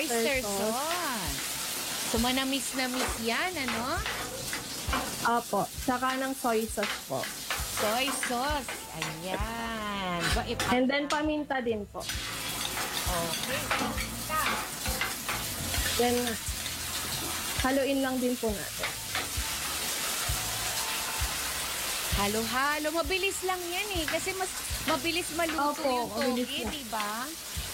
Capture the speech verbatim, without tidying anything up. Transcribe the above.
oyster sauce. So, manamis na miss yan, ano? Opo. Tsaka ng soy sauce po. Soy sauce. Ayan. Ba, ipa- And then paminta din po. Okay. Then, haluin lang din po natin. Halo-halo. Mabilis lang yan eh. Kasi mas mabilis maluto Opo, yung mabilis toge, lang. di ba?